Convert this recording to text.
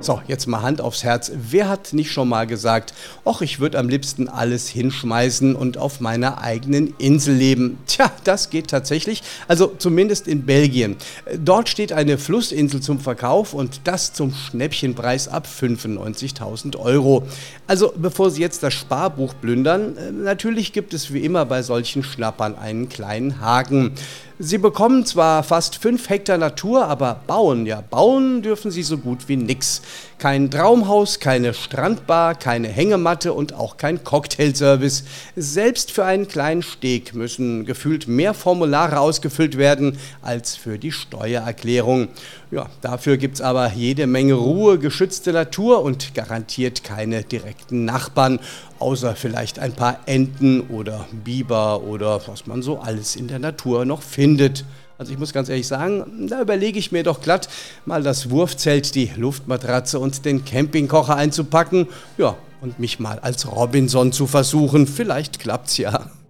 So, jetzt mal Hand aufs Herz. Wer hat nicht schon mal gesagt, ach, ich würde am liebsten alles hinschmeißen und auf meiner eigenen Insel leben? Tja, das geht tatsächlich. Also zumindest in Belgien. Dort steht eine Flussinsel zum Verkauf und das zum Schnäppchenpreis ab 95.000 Euro. Also bevor Sie jetzt das Sparbuch plündern, natürlich gibt es wie immer bei solchen Schnappern einen kleinen Haken. Sie bekommen zwar fast 5 Hektar Natur, aber bauen dürfen sie so gut wie nix. Kein Traumhaus, keine Strandbar, keine Hängematte und auch kein Cocktailservice. Selbst für einen kleinen Steg müssen gefühlt mehr Formulare ausgefüllt werden als für die Steuererklärung. Ja, dafür gibt's aber jede Menge Ruhe, geschützte Natur und garantiert keine direkten Nachbarn, außer vielleicht ein paar Enten oder Biber oder was man so alles in der Natur noch findet. Also ich muss ganz ehrlich sagen, da überlege ich mir doch glatt, mal das Wurfzelt, die Luftmatratze und den Campingkocher einzupacken, ja, und mich mal als Robinson zu versuchen. Vielleicht klappt's ja.